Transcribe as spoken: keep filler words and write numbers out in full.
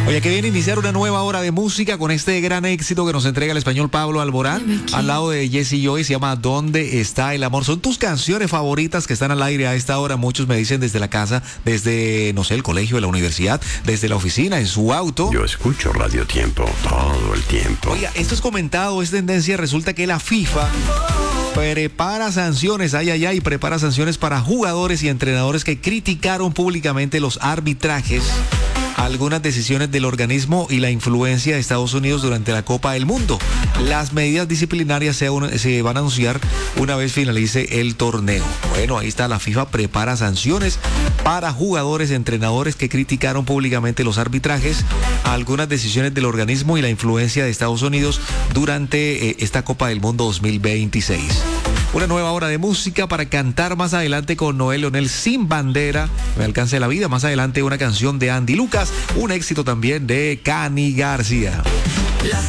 Oye, que viene a iniciar una nueva hora de música con este gran éxito que nos entrega el español Pablo Alborán al lado de Jesse Joy. Se llama ¿Dónde está el amor? Son tus canciones favoritas que están al aire a esta hora. Muchos me dicen desde la casa, desde, no sé, el colegio, de la universidad, desde la oficina, en su auto. Yo escucho Radio Tiempo todo el tiempo. Oiga, esto es comentado, es tendencia. Resulta que la FIFA prepara sanciones, ay, ay, ay, prepara sanciones para jugadores y entrenadores que criticaron públicamente los arbitrajes, algunas decisiones del organismo y la influencia de Estados Unidos durante la Copa del Mundo. Las medidas disciplinarias se, se van a anunciar una vez finalice el torneo. Bueno, ahí está, la FIFA prepara sanciones para jugadores, entrenadores que criticaron públicamente los arbitrajes, algunas decisiones del organismo y la influencia de Estados Unidos durante eh, esta Copa del Mundo dos mil veintiséis. Una nueva hora de música para cantar más adelante con Noel Leonel, Sin Bandera, Me alcance la vida. Más adelante una canción de Andy Lucas, un éxito también de Cani García.